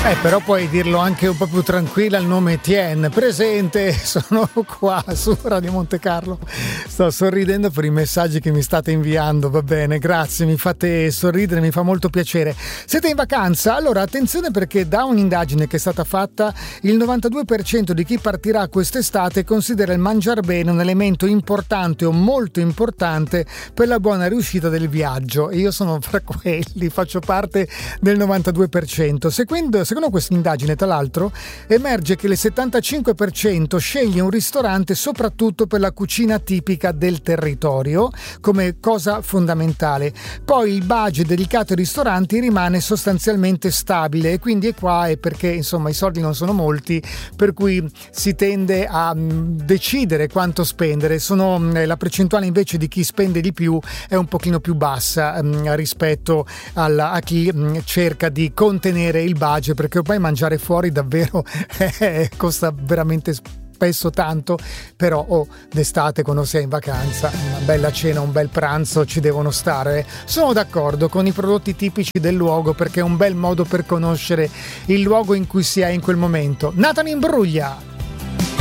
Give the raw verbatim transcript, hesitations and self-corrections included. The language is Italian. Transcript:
Eh, però puoi dirlo anche un po' più tranquilla, il nome Etienne, presente, sono qua su Radio Monte Carlo. Sto sorridendo per i messaggi che mi state inviando, va bene, grazie, mi fate sorridere, mi fa molto piacere. Siete in vacanza? Allora attenzione, perché da un'indagine che è stata fatta, il novantadue per cento di chi partirà quest'estate considera il mangiar bene un elemento importante o molto importante per la buona riuscita del viaggio, e io sono fra quelli, faccio parte del novantadue per cento. Secondo Secondo questa indagine, tra l'altro, emerge che il settantacinque per cento sceglie un ristorante soprattutto per la cucina tipica del territorio come cosa fondamentale. Poi il budget dedicato ai ristoranti rimane sostanzialmente stabile, e quindi è qua è perché insomma i soldi non sono molti, per cui si tende a decidere quanto spendere. Sono la percentuale invece di chi spende di più è un pochino più bassa mh, rispetto alla, a chi mh, cerca di contenere il budget, perché ormai mangiare fuori davvero eh, costa veramente spesso tanto. Però oh, d'estate, quando sei in vacanza, una bella cena, un bel pranzo ci devono stare. Sono d'accordo con i prodotti tipici del luogo, perché è un bel modo per conoscere il luogo in cui si è in quel momento. Nathan Imbruglia.